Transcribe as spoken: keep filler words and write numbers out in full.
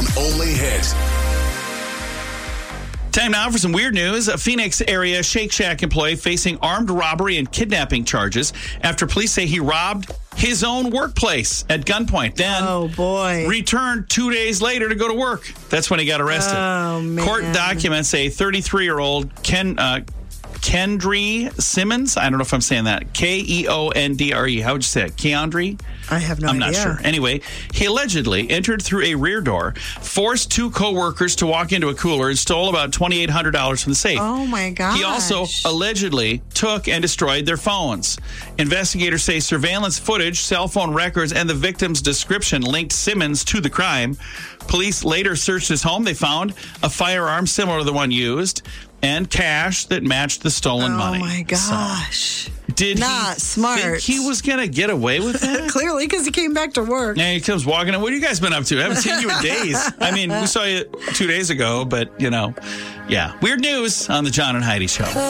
on Only Hit. Time now for some weird news. A Phoenix area Shake Shack employee facing armed robbery and kidnapping charges after police say he robbed his own workplace at gunpoint. Then Oh, boy. returned two days later to go to work. That's when he got arrested. Oh, man. Court documents say thirty-three-year-old Ken uh, Kendry Simmons. I don't know if I'm saying that. K E O N D R E. How would you say it? Keandre? I have no I'm idea. not sure. Anyway, he allegedly entered through a rear door, forced two co-workers to walk into a cooler, and stole about twenty-eight hundred dollars from the safe. Oh, my gosh. He also allegedly took and destroyed their phones. Investigators say surveillance footage, cell phone records, and the victim's description linked Simmons to the crime. Police later searched his home. They found a firearm similar to the one used and cash that matched the stolen oh, money. Oh, my gosh. So, did Not he smart. think he was going to get away with that? Clearly, because he came back to work. Yeah, he comes walking in. What have you guys been up to? I haven't seen you in days. I mean, we saw you two days ago, but, you know, yeah. Weird news on the John and Heidi Show.